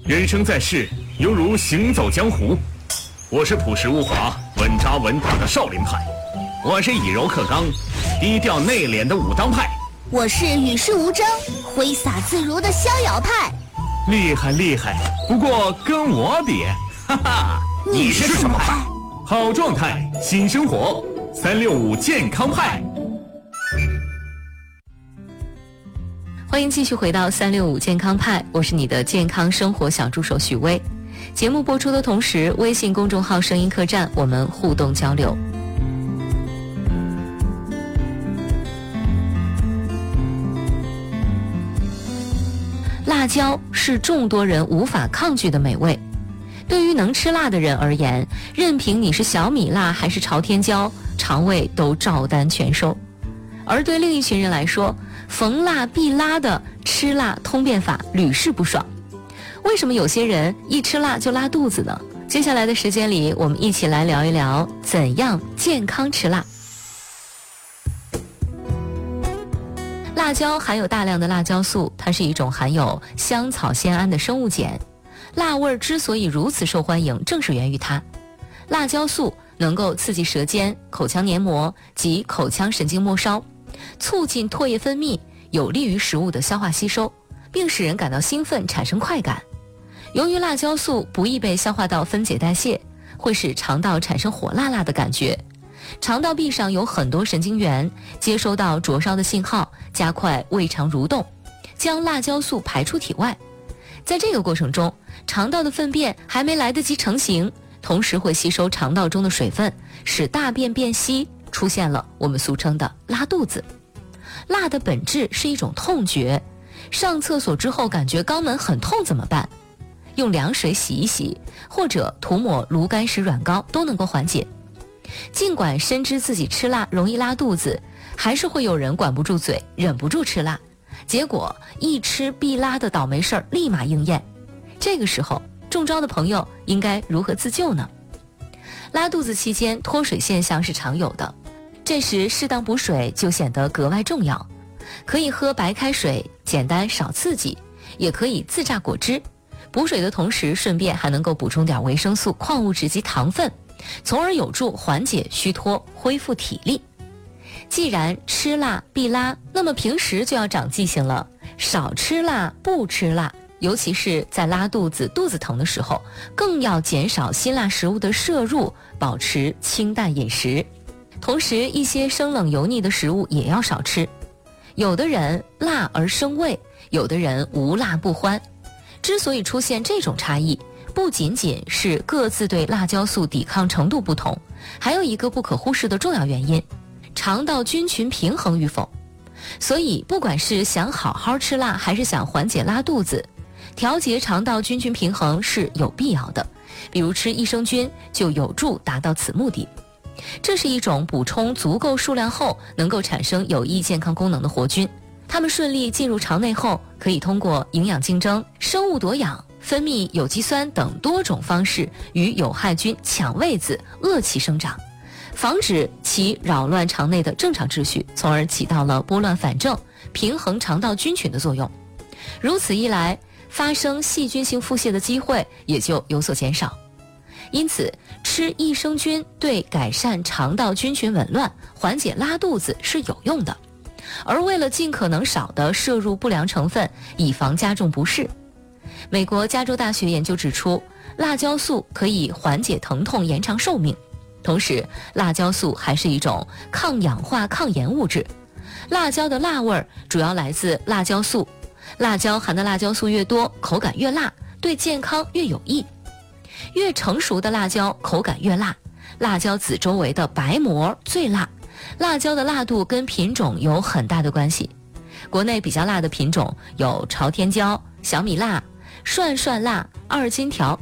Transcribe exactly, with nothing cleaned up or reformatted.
人生在世，犹如行走江湖。我是朴实无华、稳扎稳打的少林派，我是以柔克刚、低调内敛的武当派， 我是与世无争、挥洒自如的逍遥派。 厉害厉害，不过跟我比，哈哈， 你是什么派？ 好状态，新生活，三六五健康派。 欢迎继续回到三六五健康派，我是你的健康生活小助手许巍。节目播出的同时，微信公众号声音客栈我们互动交流。辣椒是众多人无法抗拒的美味，对于能吃辣的人而言，任凭你是小米辣还是朝天椒，肠胃都照单全收。而对另一群人来说，逢辣必拉的吃辣通便法屡试不爽。为什么有些人一吃辣就拉肚子呢？接下来的时间里，我们一起来聊一聊怎样健康吃辣。辣椒含有大量的辣椒素，它是一种含有香草酰胺的生物碱。辣味之所以如此受欢迎，正是源于它。辣椒素能够刺激舌尖、口腔黏膜及口腔神经末梢，促进唾液分泌，有利于食物的消化吸收，并使人感到兴奋，产生快感。由于辣椒素不易被消化道分解代谢，会使肠道产生火辣辣的感觉。肠道壁上有很多神经元，接收到灼烧的信号，加快胃肠蠕动，将辣椒素排出体外。在这个过程中，肠道的粪便还没来得及成型，同时会吸收肠道中的水分，使大便变稀，出现了我们俗称的拉肚子。辣的本质是一种痛觉，上厕所之后感觉肛门很痛怎么办？用凉水洗一洗，或者涂抹炉甘石软膏都能够缓解。尽管深知自己吃辣容易拉肚子，还是会有人管不住嘴，忍不住吃辣，结果一吃必拉的倒霉事儿立马应验。这个时候，中招的朋友应该如何自救呢？拉肚子期间脱水现象是常有的，这时适当补水就显得格外重要。可以喝白开水，简单少刺激，也可以自榨果汁。补水的同时，顺便还能够补充点维生素、矿物质及糖分，从而有助缓解虚脱，恢复体力。既然吃辣必拉，那么平时就要长记性了，少吃辣，不吃辣，尤其是在拉肚子、肚子疼的时候，更要减少辛辣食物的摄入，保持清淡饮食。同时，一些生冷油腻的食物也要少吃。有的人辣而生畏，有的人无辣不欢。之所以出现这种差异，不仅仅是各自对辣椒素抵抗程度不同，还有一个不可忽视的重要原因：肠道菌群平衡与否。所以，不管是想好好吃辣，还是想缓解拉肚子，调节肠道菌群平衡是有必要的。比如吃益生菌就有助达到此目的。这是一种补充足够数量后能够产生有益健康功能的活菌，它们顺利进入肠内后，可以通过营养竞争、生物夺养、分泌有机酸等多种方式与有害菌抢位子，遏其生长，防止其扰乱肠内的正常秩序，从而起到了拨乱反正、平衡肠道菌群的作用。如此一来，发生细菌性腹泻的机会也就有所减少。因此，吃益生菌对改善肠道菌群紊乱、缓解拉肚子是有用的。而为了尽可能少地摄入不良成分，以防加重不适，美国加州大学研究指出，辣椒素可以缓解疼痛、延长寿命。同时，辣椒素还是一种抗氧化、抗炎物质。辣椒的辣味主要来自辣椒素，辣椒含的辣椒素越多，口感越辣，对健康越有益。越成熟的辣椒口感越辣，辣椒籽周围的白膜最辣。辣椒的辣度跟品种有很大的关系。国内比较辣的品种有朝天椒、小米辣、涮涮辣、二荆条